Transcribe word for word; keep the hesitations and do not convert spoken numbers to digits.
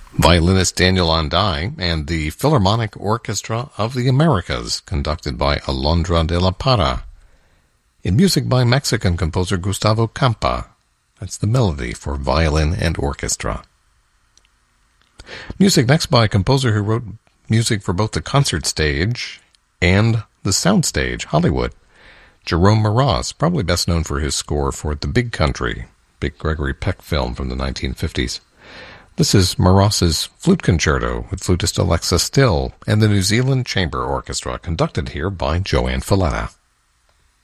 Violinist Daniel Andai and the Philharmonic Orchestra of the Americas, conducted by Alondra de la Parra. In music by Mexican composer Gustavo Campa. That's the melody for violin and orchestra. Music next by a composer who wrote music for both the concert stage and the soundstage, Hollywood. Jerome Moroz, probably best known for his score for The Big Country, big Gregory Peck film from the nineteen fifties. This is Moroz's Flute Concerto with flutist Alexa Still and the New Zealand Chamber Orchestra, conducted here by Joanne Falletta.